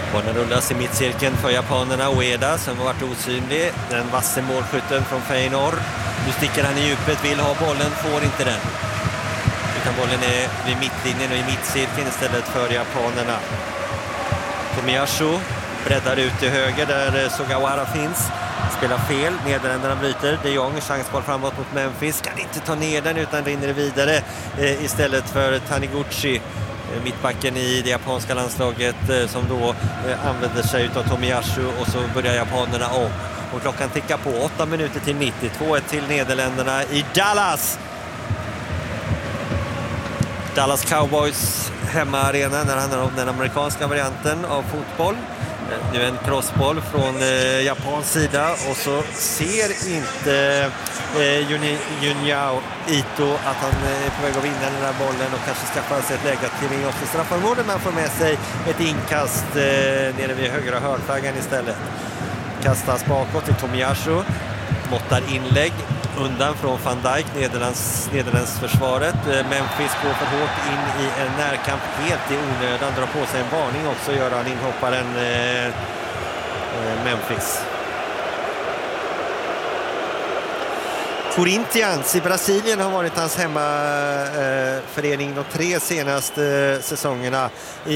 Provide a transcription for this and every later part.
Bollen rullas i mittcirkeln för japanerna. Ueda som har varit osynlig. Den vasse målskytten från Feyenoord. Nu sticker han i djupet, vill ha bollen, får inte den. Utan bollen är vid mittlinjen och i mittcirkeln istället för japanerna. Tomiyasu breddar ut till höger där Sugawara finns. Spelar fel, Nederländerna bryter. De Jong, chansboll framåt mot Memphis. Kan inte ta ner den utan rinner vidare istället för Taniguchi. Mittbacken i det japanska landslaget som då använder sig av Tomiyasu och så börjar japanerna om. Och klockan tickar på 8 minuter till 90. 2-1 till Nederländerna i Dallas. Dallas Cowboys hemmaarena när det handlar om den amerikanska varianten av fotboll. Nu en crossboll från Japans sida och så ser inte Junyao Ito att han är på väg att vinna den här bollen och kanske skaffa sig ett läge att kliva in också i straffområdet, men får med sig ett inkast nere vid högra hörnflaggan istället. Kastas bakåt till Tomiyasu, måttar inlägg undan från Van Dijk, Nederlands försvaret. Memphis går för hårt in i en närkamp helt i onödan, drar på sig en varning också, gör han inhopparen Memphis. Corinthians i Brasilien har varit hans hemmaförening de 3 senaste säsongerna.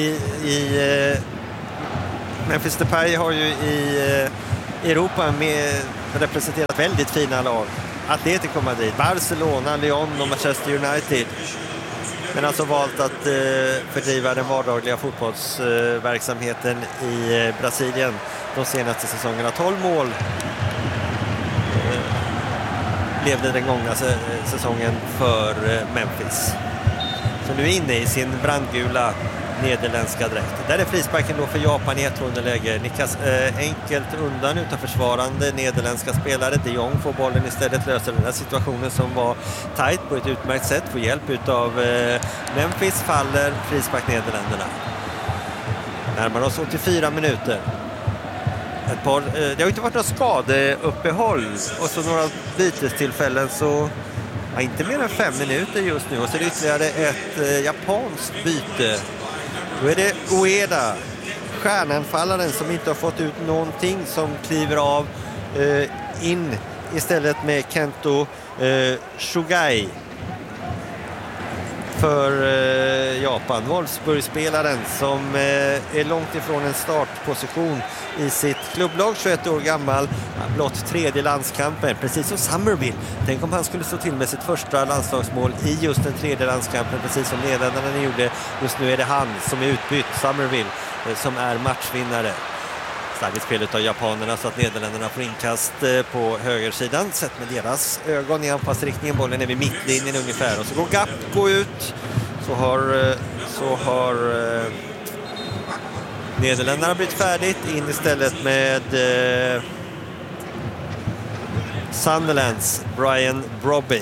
Memphis Depay har ju i Europa representerat väldigt fina lag. Atletico Madrid, Barcelona, Lyon och Manchester United. Men alltså valt att fördriva den vardagliga fotbollsverksamheten i Brasilien de senaste säsongerna. 12 mål blev det den gångna säsongen för Memphis. Så nu är inne i sin brandgula nederländska dräkt. Där är frisparken då för Japan i ett underläge. Nickas enkelt undan utan försvarande nederländska spelare. De Jong får bollen istället, löser den här situationen som var tajt på ett utmärkt sätt. Får hjälp utav Memphis, faller frispark Nederländerna. Närmar oss 84 minuter. Det har inte varit några skadeuppehåll och så några bytestillfällen, så inte mer än 5 minuter just nu. Och så är det ytterligare ett japanskt byte. Då är det Ueda, stjärnanfallaren som inte har fått ut någonting, som kliver av in istället med Kento Shogai för Japan. Wolfsburg-spelaren som är långt ifrån en startposition i sitt klubblag, 21 år gammal, blott 3:e landskampen, precis som Summerville. Tänk om han skulle stå till med sitt första landslagsmål i just den 3:e landskampen, precis som Nederländerna gjorde. Just nu är det han som är utbytt, Summerville, som är matchvinnare. Starkt spel av japanerna så att Nederländerna får inkast på högersidan. Sett med deras ögon i anpassriktningen. Bollen är vid mittlinjen ungefär. Och så går Gapko ut. Så har Nederländerna blivit färdigt. In istället med Sunderlands Brian Brobby.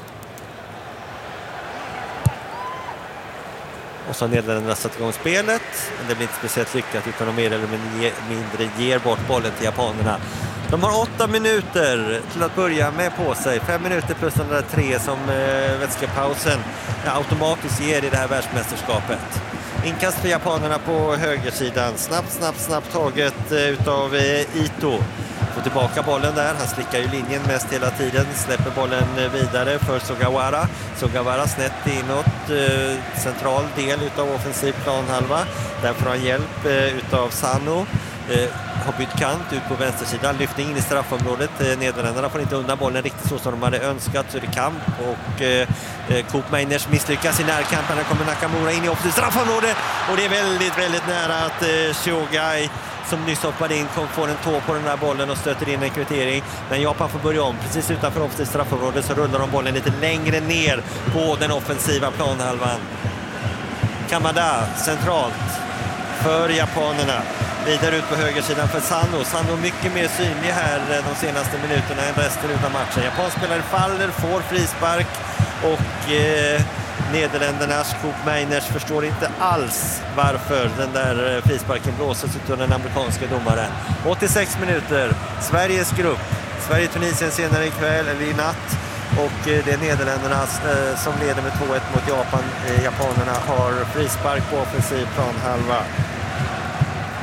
Och så har Nederländerna satt igång spelet. Men det blir inte speciellt lyckat utan de mer eller mindre ger bort bollen till japanerna. De har 8 minuter till att börja med på sig. 5 minuter plus de där 3 som vätskepausen automatiskt ger i det här världsmästerskapet. Inkast för japanerna på högersidan. Snabbt taget utav Ito. Får tillbaka bollen där. Han slickar ju linjen mest hela tiden. Släpper bollen vidare för Sugawara. Sugawara snett inåt. Central del utav offensiv planhalva. Där får han hjälp utav Sano. Har bytt kant ut på vänstersidan. Lyfter in i straffområdet. Nederländerna får inte undan bollen riktigt så som de hade önskat. Så är det kamp. Och Koop Meiners misslyckas i närkampen. Här kommer Nakamura in i offensivt straffområde. Och det är väldigt, väldigt nära att Shogai, som nyss hoppade in, får en tå på den här bollen och stöter in en kvittering. Men Japan får börja om. Precis utanför offensivt straffområde så rullar de bollen lite längre ner på den offensiva planhalvan. Kamada centralt för japanerna. Vidare ut på högersidan för Sano mycket mer synlig här de senaste minuterna än resten av matchen. Japanspelare faller, får frispark och Nederländernas Koop Meiners förstår inte alls varför den där frisparken blåses av den amerikanska domaren. 86 minuter, Sveriges grupp. Sverige-Tunisien senare ikväll eller i natt. Och det är Nederländerna som leder med 2-1 mot Japan. Japanerna har frispark på offensiv planhalva.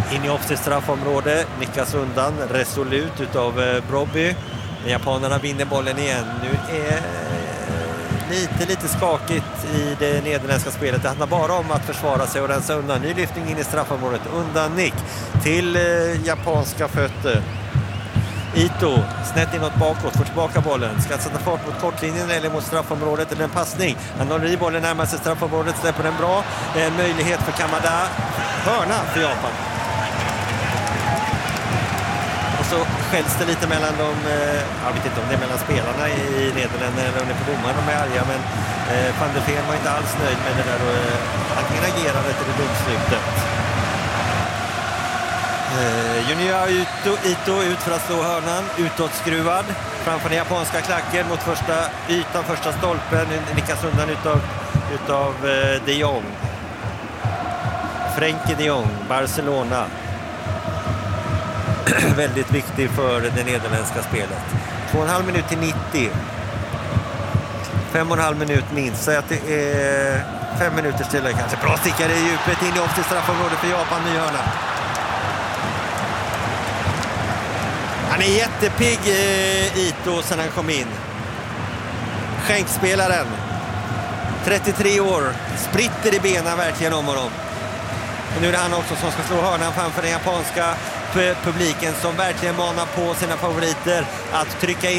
In i offside straffområde, nickas undan resolut utav Brobbey. Japanerna vinner bollen igen. Nu är lite skakigt i det nederländska spelet. Det handlar bara om att försvara sig och rensa undan. Ny lyftning in i straffområdet. Undan nick till japanska fötter. Ito snett inåt bakåt, får tillbaka bollen. Ska sätta fart mot kortlinjen eller mot straffområdet eller en passning. Han håller i bollen närmare sig straffområdet, släpper den bra. En möjlighet för Kamada. Hörna för Japan. Och så skälls det lite mellan de, jag vet inte om det är mellan spelarna i Nederländerna eller om det är på domaren, de är arga, men Van der Ven var inte alls nöjd med det där och antingen agerade till det domslutet. Junior Ito ut för att slå hörnan, utåtskruvad framför den japanska klacken mot första stolpen, nickas undan utav de Jong. Frenkie de Jong, Barcelona. Väldigt viktig för det nederländska spelet. 2,5 minut till 90. 5,5 minut minst. Så att det är 5 minuter till kanske. Bra stickare i djupet in i offside straffområdet för Japan, ny hörna. Han är jättepigg Ito sen han kom in. Skänkspelaren. 33 år. Spritter i benen verkligen om honom. Och nu är det han också som ska slå hörnan framför den japanska publiken som verkligen manar på sina favoriter att trycka in